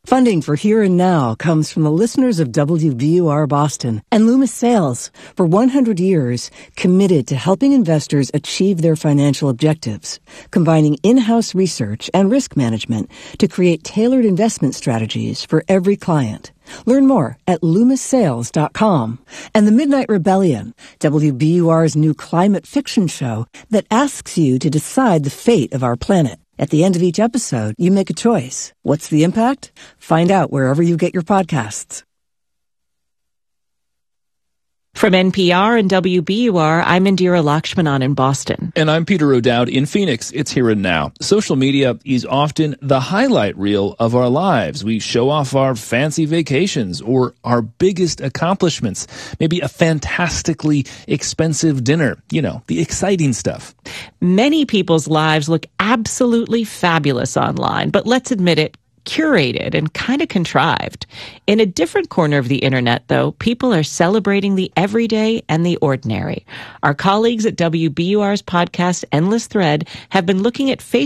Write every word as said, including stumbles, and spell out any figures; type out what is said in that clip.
Funding for Here and Now comes from the listeners of W B U R Boston and Loomis Sales, for one hundred years, committed to helping investors achieve their financial objectives, combining in-house research and risk management to create tailored investment strategies for every client. Learn more at loomis sales dot com. And The Midnight Rebellion, W B U R's new climate fiction show that asks you to decide the fate of our planet. At the end of each episode, you make a choice. What's the impact? Find out wherever you get your podcasts. From N P R and W B U R, I'm Indira Lakshmanan in Boston. And I'm Peter O'Dowd in Phoenix. It's Here and Now. Social media is often the highlight reel of our lives. We show off our fancy vacations or our biggest accomplishments. Maybe a fantastically expensive dinner. You know, the exciting stuff. Many people's lives look absolutely fabulous online, but let's admit it, curated and kind of contrived. In a different corner of the internet, though, people are celebrating the everyday and the ordinary. Our colleagues at W B U R's podcast Endless Thread have been looking at Facebook